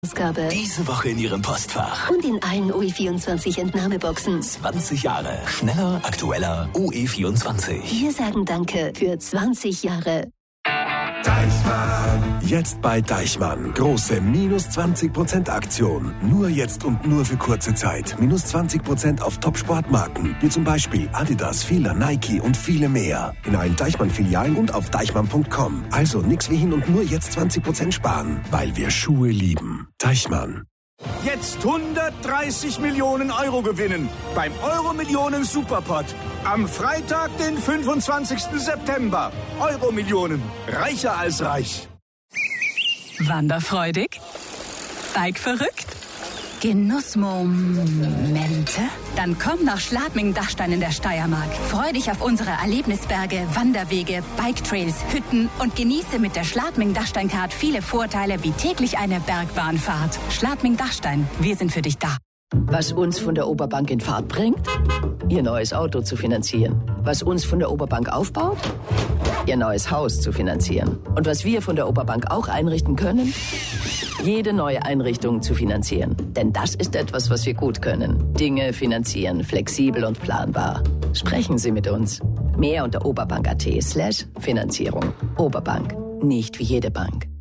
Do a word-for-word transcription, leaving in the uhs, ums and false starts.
Ausgabe. Diese Woche in Ihrem Postfach. Und in allen O E vierundzwanzig Entnahmeboxen. zwanzig Jahre. Schneller, aktueller O E vierundzwanzig. Wir sagen Danke für zwanzig Jahre. Deichmann. Jetzt bei Deichmann. Große minus zwanzig Prozent Aktion. Nur jetzt und nur für kurze Zeit. Minus zwanzig Prozent auf Top-Sportmarken. Wie zum Beispiel Adidas, Fila, Nike und viele mehr. In allen Deichmann-Filialen und auf deichmann punkt com. Also nix wie hin und nur jetzt zwanzig Prozent sparen. Weil wir Schuhe lieben. Deichmann. Jetzt hundertdreißig Millionen Euro gewinnen beim Euro-Millionen Superpot. Am Freitag, den fünfundzwanzigsten September. Euro-Millionen. Reicher als reich. Wanderfreudig? Bike-verrückt? Genussmomente? Dann komm nach Schladming-Dachstein in der Steiermark. Freu dich auf unsere Erlebnisberge, Wanderwege, Bike-Trails, Hütten und genieße mit der Schladming-Dachstein-Card viele Vorteile wie täglich eine Bergbahnfahrt. Schladming-Dachstein, wir sind für dich da. Was uns von der Oberbank in Fahrt bringt? Ihr neues Auto zu finanzieren. Was uns von der Oberbank aufbaut? Ihr neues Haus zu finanzieren. Und was wir von der Oberbank auch einrichten können? Jede neue Einrichtung zu finanzieren. Denn das ist etwas, was wir gut können. Dinge finanzieren, flexibel und planbar. Sprechen Sie mit uns. Mehr unter oberbank punkt at slash Finanzierung. Oberbank. Nicht wie jede Bank.